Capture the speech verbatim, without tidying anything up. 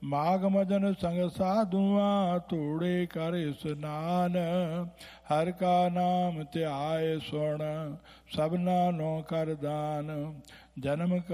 ਮਾਘ ਮਦਨ ਸੰਗ ਸਾਧੂਆਂ ਧੂੜੇ ਕਰ ਇਸਨਾਨ। ਹਰ ਕਾ ਨਾਮ ਧਿਆਏ ਸੁਣ ਸਭਨਾ ਨੋ ਕਰ ਦਾਨ। ਜਨਮ